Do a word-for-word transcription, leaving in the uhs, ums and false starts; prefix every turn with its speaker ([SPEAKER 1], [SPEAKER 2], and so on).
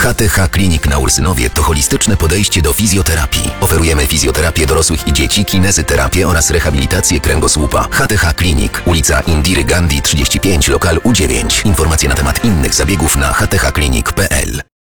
[SPEAKER 1] H T H Clinic na Ursynowie to holistyczne podejście do fizjoterapii. Oferujemy fizjoterapię dorosłych i dzieci, kinezyterapię oraz rehabilitację kręgosłupa. H T H Clinic, ulica Indiry Gandhi trzydzieści pięć, lokal U dziewięć. Informacje na temat innych zabiegów na h t h clinic kropka p l.